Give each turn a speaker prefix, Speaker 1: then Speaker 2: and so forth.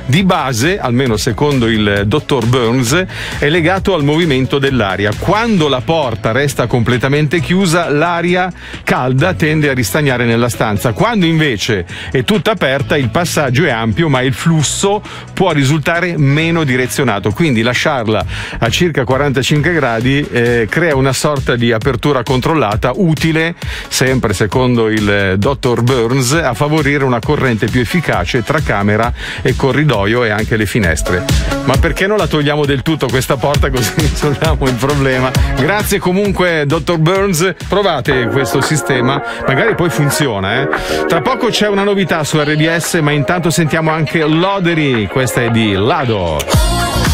Speaker 1: di base, almeno secondo il dottor Burns, è legato al movimento dell'aria. Quando la porta resta completamente chiusa, l'aria calda tende a ristagnare nella stanza. Quando invece è tutta aperta, il passaggio è ampio, ma il flusso può risultare meno direzionato. Quindi lasciarla a circa 45 gradi crea una sorta di apertura controllata, utile, sempre secondo il dottor Burns, a favorire una corrente più efficace tra camera e corridoio e anche le finestre. Ma perché non la togliamo del tutto questa porta, così risolviamo il problema? Grazie comunque dottor Burns, provate questo sistema, magari poi funziona. Tra poco c'è una novità su RDS, ma intanto sentiamo anche Loderi, questa è di Lado.